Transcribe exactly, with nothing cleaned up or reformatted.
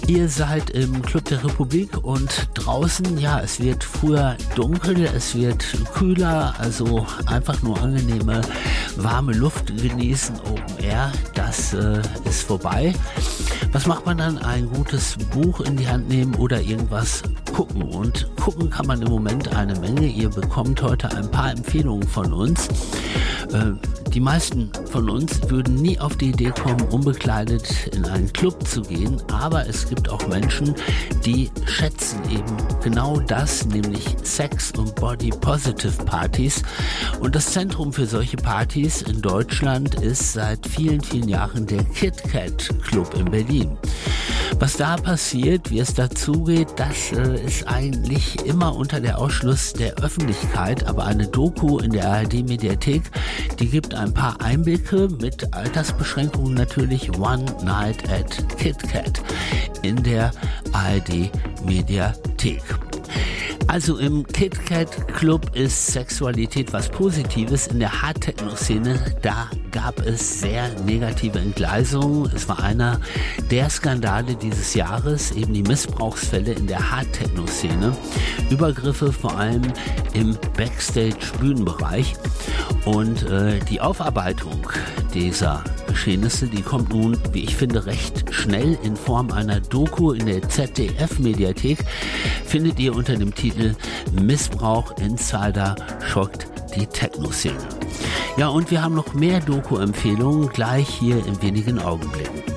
Ihr seid im Club der Republik und draußen, ja, es wird früher dunkel, es wird kühler, also einfach nur angenehme, warme Luft genießen, Open Air, das äh, ist vorbei. Was macht man dann? Ein gutes Buch in die Hand nehmen oder irgendwas gucken, und gucken kann man im Moment eine Menge. Ihr bekommt heute ein paar Empfehlungen von uns. Äh, die meisten von uns würden nie auf die Idee kommen, unbekleidet in einen Club zu gehen, aber es gibt auch Menschen, die schätzen eben genau das, nämlich Sex- und Body-Positive-Partys. Und das Zentrum für solche Partys in Deutschland ist seit vielen, vielen Jahren der KitKat Club in Berlin. Was da passiert, wie es dazugeht, das äh, ist eigentlich immer unter der Ausschluss der Öffentlichkeit, aber eine Doku in der A R D-Mediathek, die gibt ein paar Einblicke mit Altersbeschränkungen natürlich. One Night at KitKat in der A R D-Mediathek. Also im KitKat Club ist Sexualität was Positives. In der Hard-Techno-Szene, da gab es sehr negative Entgleisungen. Es war einer der Skandale dieses Jahres, eben die Missbrauchsfälle in der Hard-Techno-Szene. Übergriffe vor allem im Backstage-Bühnenbereich. Und äh, die Aufarbeitung dieser Geschehnisse, die kommt nun, wie ich finde, recht schnell in Form einer Doku in der Z D F-Mediathek. Findet ihr unter dem Titel Missbrauch Insider schockt die Techno-Szene. Ja, und wir haben noch mehr Doku-Empfehlungen gleich hier in wenigen Augenblicken.